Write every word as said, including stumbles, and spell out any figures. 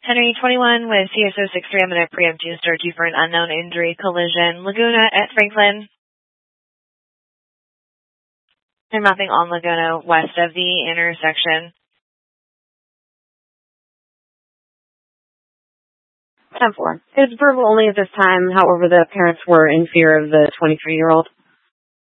Henry twenty-one with C S O six three. I'm going to preempt you and start you for an unknown injury collision. Laguna at Franklin. And mapping on Laguna west of the intersection. ten four. It was verbal only at this time. However, the parents were in fear of the twenty-three-year-old.